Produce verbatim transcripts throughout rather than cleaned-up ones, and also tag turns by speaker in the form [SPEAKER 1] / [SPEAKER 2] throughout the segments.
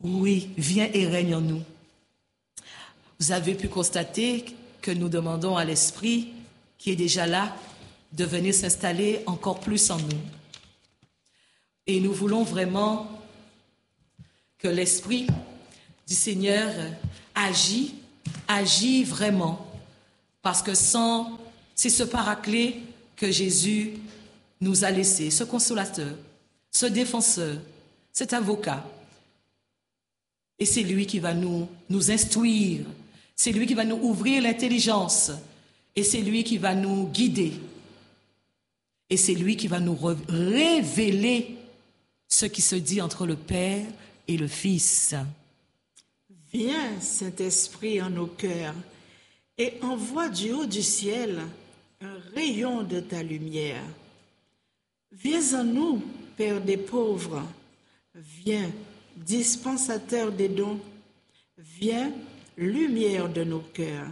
[SPEAKER 1] Oui, viens et règne en nous. Vous avez pu constater que nous demandons à l'Esprit, qui est déjà là, de venir s'installer encore plus en nous. Et nous voulons vraiment que l'Esprit du Seigneur agit, agit vraiment. Parce que sans, c'est ce paraclet que Jésus nous a laissé, ce consolateur, ce défenseur, cet avocat. Et c'est lui qui va nous, nous instruire, c'est lui qui va nous ouvrir l'intelligence, et c'est lui qui va nous guider. Et c'est lui qui va nous révéler ce qui se dit entre le Père et le Fils.
[SPEAKER 2] Viens, Saint-Esprit, en nos cœurs, et envoie du haut du ciel un rayon de ta lumière. Viens en nous, Père des pauvres, viens, dispensateur des dons, viens, lumière de nos cœurs.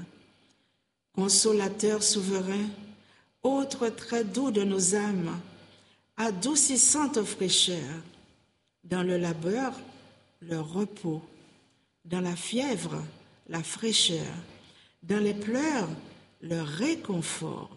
[SPEAKER 2] Consolateur souverain, autre très doux de nos âmes, adoucissante fraîcheur, dans le labeur, le repos, dans la fièvre, la fraîcheur, dans les pleurs, le réconfort.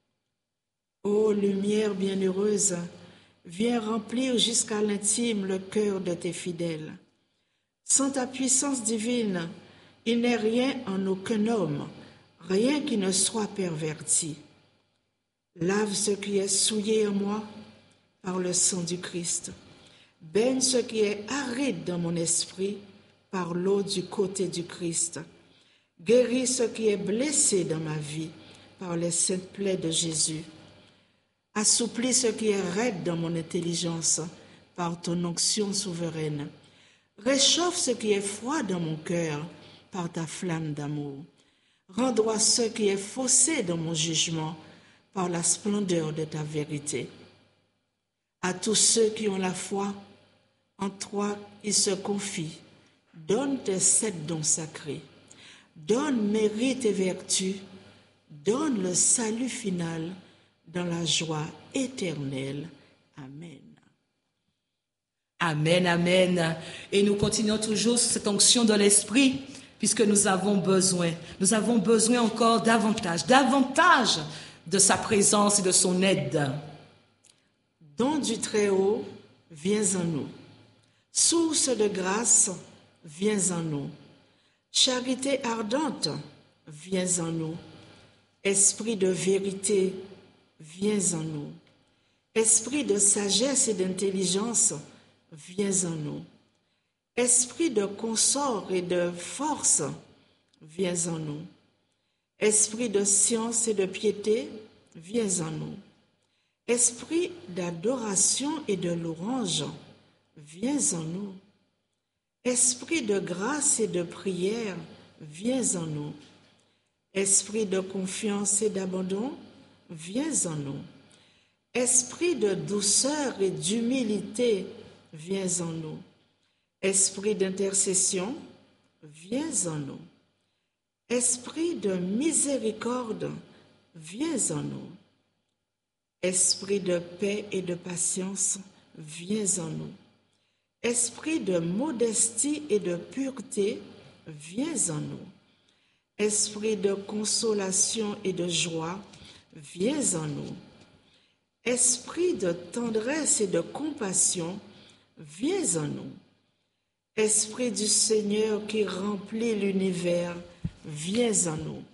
[SPEAKER 2] Ô lumière bienheureuse, viens remplir jusqu'à l'intime le cœur de tes fidèles. Sans ta puissance divine, il n'est rien en aucun homme, rien qui ne soit perverti. Lave ce qui est souillé en moi par le sang du Christ. Baigne ce qui est aride dans mon esprit par l'eau du côté du Christ. Guéris ce qui est blessé dans ma vie par les saintes plaies de Jésus. Assouplis ce qui est raide dans mon intelligence par ton onction souveraine. Réchauffe ce qui est froid dans mon cœur par ta flamme d'amour. Rends droit ce qui est faussé dans mon jugement par la splendeur de ta vérité. À tous ceux qui ont la foi, en toi ils se confient. Donne tes sept dons sacrés. Donne mérite et vertu. Donne le salut final dans la joie éternelle. Amen.
[SPEAKER 1] Amen, amen. Et nous continuons toujours cette onction de l'Esprit, puisque nous avons besoin, nous avons besoin encore davantage, davantage de sa présence et de son aide.
[SPEAKER 2] Don du Très-Haut, viens en nous. Source de grâce, viens en nous. Charité ardente, viens en nous. Esprit de vérité, viens en nous. Esprit de sagesse et d'intelligence, viens en nous. Esprit de consort et de force, viens en nous. Esprit de science et de piété, viens en nous. Esprit d'adoration et de louange, viens en nous. Esprit de grâce et de prière, viens en nous. Esprit de confiance et d'abandon, viens en nous. Esprit de douceur et d'humilité, viens en nous. Esprit d'intercession, viens en nous. Esprit de miséricorde, viens en nous. Esprit de paix et de patience, viens en nous. Esprit de modestie et de pureté, viens en nous. Esprit de consolation et de joie, viens en nous. Esprit de tendresse et de compassion, viens en nous. Esprit du Seigneur qui remplit l'univers, viens en nous.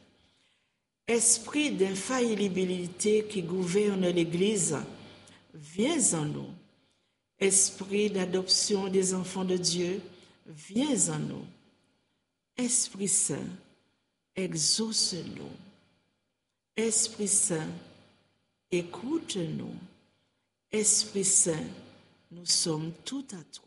[SPEAKER 2] Esprit d'infaillibilité qui gouverne l'Église, viens en nous. Esprit d'adoption des enfants de Dieu, viens en nous. Esprit Saint, exauce-nous. Esprit Saint, écoute-nous. Esprit Saint, nous sommes tout à toi.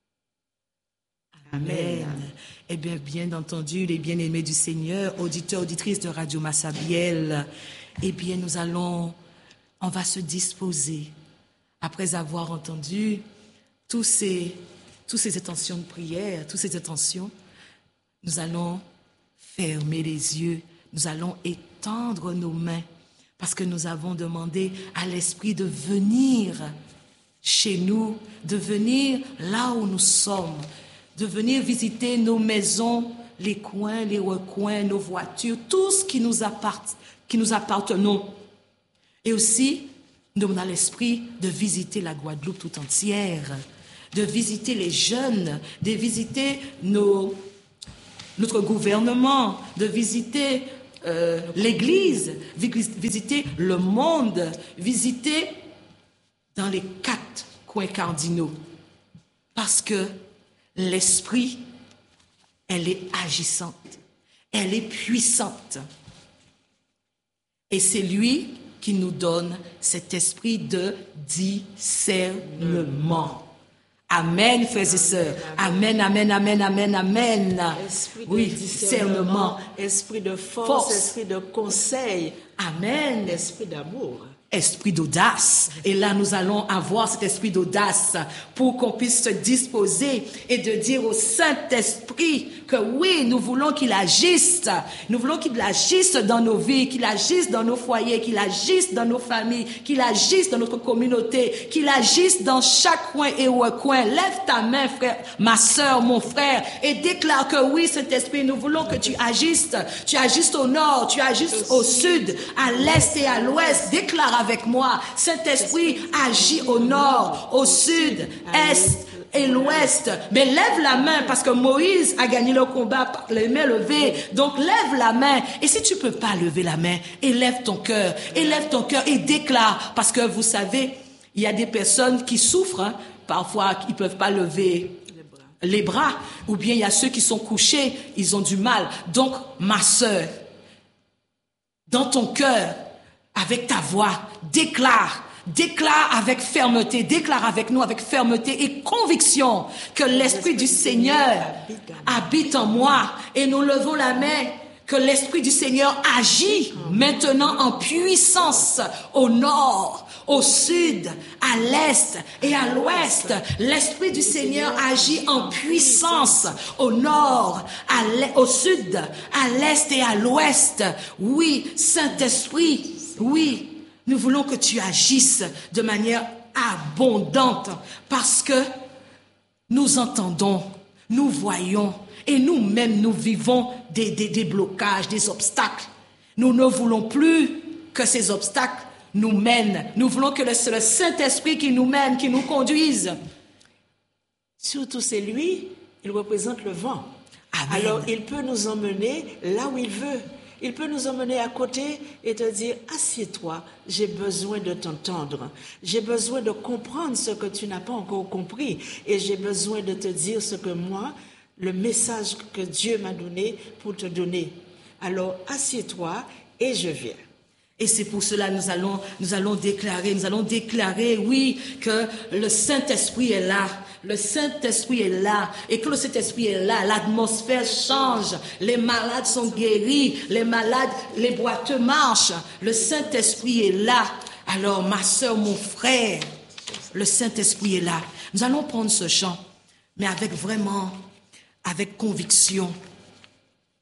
[SPEAKER 1] Amen. Amen. Eh bien, bien entendu, les bien-aimés du Seigneur, auditeurs, auditrices de Radio Massabielle, eh bien, nous allons, on va se disposer, après avoir entendu tous ces, tous ces intentions de prière, toutes ces intentions, nous allons fermer les yeux, nous allons étendre nos mains, parce que nous avons demandé à l'Esprit de venir chez nous, de venir là où nous sommes, de venir visiter nos maisons, les coins, les recoins, nos voitures, tout ce qui nous appartient, qui nous appartenons. Et aussi, nous demandons à l'Esprit de visiter la Guadeloupe tout entière, de visiter les jeunes, de visiter nos, notre gouvernement, de visiter euh, l'Église, visiter le monde, visiter dans les quatre coins cardinaux. Parce que l'Esprit, elle est agissante, elle est puissante. Et c'est lui qui nous donne cet esprit de discernement. Amen, frères et sœurs. Amen, amen, amen, amen, amen.
[SPEAKER 2] Esprit de
[SPEAKER 1] oui,
[SPEAKER 2] discernement, esprit de force, force, esprit de conseil.
[SPEAKER 1] Amen.
[SPEAKER 2] Esprit d'amour.
[SPEAKER 1] Esprit d'audace. Et là, nous allons avoir cet esprit d'audace pour qu'on puisse se disposer et de dire au Saint-Esprit que oui, nous voulons qu'il agisse. Nous voulons qu'il agisse dans nos vies, qu'il agisse dans nos foyers, qu'il agisse dans nos familles, qu'il agisse dans notre communauté, qu'il agisse dans chaque coin et recoin. Lève ta main, frère, ma sœur, mon frère, et déclare que oui, Saint-Esprit, nous voulons que tu agisses. Tu agisses au nord, tu agisses au sud, à l'est et à l'ouest. Déclare avec moi, Saint-Esprit agit au nord, au sud, est et l'ouest. Mais lève la main parce que Moïse a gagné le combat par les mains levées. Donc lève la main. Et si tu peux pas lever la main, élève ton cœur, élève ton cœur et déclare. Parce que vous savez, il y a des personnes qui souffrent, hein, parfois ils peuvent pas lever les bras, ou bien il y a ceux qui sont couchés, ils ont du mal. Donc ma sœur, dans ton cœur, avec ta voix, déclare, déclare avec fermeté, déclare avec nous avec fermeté et conviction que l'Esprit du Seigneur habite en moi. Et nous levons la main, que l'Esprit du Seigneur agit maintenant en puissance au nord, au sud, à l'est et à l'ouest. L'Esprit du Seigneur agit en puissance au nord, à l'est, au sud, à l'est et à l'ouest. Oui, Saint-Esprit, oui, nous voulons que tu agisses de manière abondante parce que nous entendons, nous voyons et nous-mêmes nous vivons des, des, des blocages, des obstacles. Nous ne voulons plus que ces obstacles nous mènent. Nous voulons que c'est le Saint-Esprit qui nous mène, qui nous conduise.
[SPEAKER 2] Surtout c'est lui, il représente le vent.
[SPEAKER 1] Amen.
[SPEAKER 2] Alors il peut nous emmener là où il veut. Il peut nous emmener à côté et te dire, assieds-toi, j'ai besoin de t'entendre. J'ai besoin de comprendre ce que tu n'as pas encore compris. Et j'ai besoin de te dire ce que moi, le message que Dieu m'a donné pour te donner. Alors, assieds-toi et je viens.
[SPEAKER 1] Et c'est pour cela que nous allons, nous allons déclarer, nous allons déclarer, oui, que le Saint-Esprit est là. Le Saint-Esprit est là. Et que le Saint-Esprit est là, l'atmosphère change. Les malades sont guéris. Les malades, les boiteux marchent. Le Saint-Esprit est là. Alors, ma sœur, mon frère, le Saint-Esprit est là. Nous allons prendre ce chant, mais avec vraiment, avec conviction.